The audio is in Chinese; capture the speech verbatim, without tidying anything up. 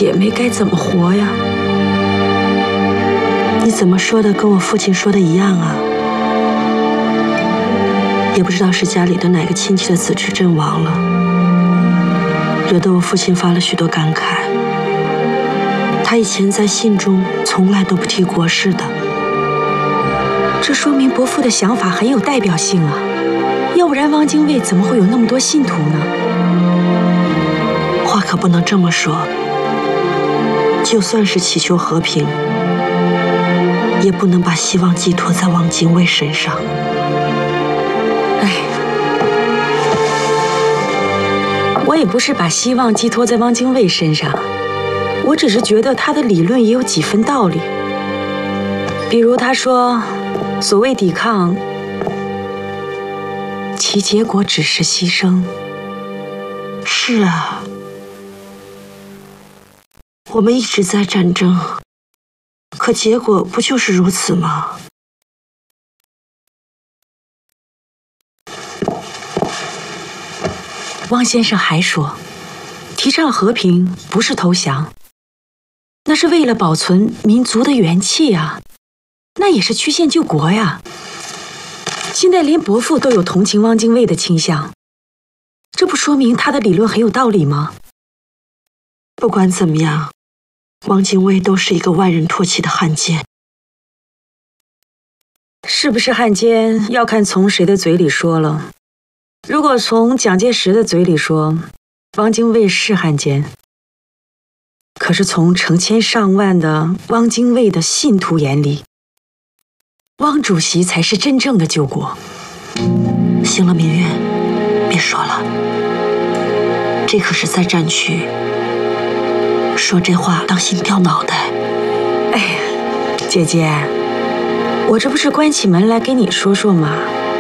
姐妹该怎么活呀？ 你怎么说的跟我父亲说的一样啊？也不知道是家里的哪个亲戚的子侄阵亡了，惹得我父亲发了许多感慨。他以前在信中从来都不提国事的。 这说明伯父的想法很有代表性啊，要不然汪精卫怎么会有那么多信徒呢？ 话可不能这么说，就算是祈求和平，也不能把希望寄托在汪精卫身上。 哎，我也不是把希望寄托在汪精卫身上，我只是觉得他的理论也有几分道理。比如他说，所谓抵抗，其结果只是牺牲。 是啊，我们一直在战争，可结果不就是如此吗？ 汪先生还说，提倡和平不是投降，那是为了保存民族的元气呀，那也是曲线救国呀。现在连伯父都有同情汪精卫的倾向，这不说明他的理论很有道理吗？ 不管怎么样，汪精卫都是一个万人唾弃的汉奸。 是不是汉奸，要看从谁的嘴里说了。如果从蒋介石的嘴里说，汪精卫是汉奸，可是从成千上万的汪精卫的信徒眼里，汪主席才是真正的救国。 行了，明月，别说了，这可是在战区，说这话当心掉脑袋。 哎呀，姐姐，我这不是关起门来给你说说吗？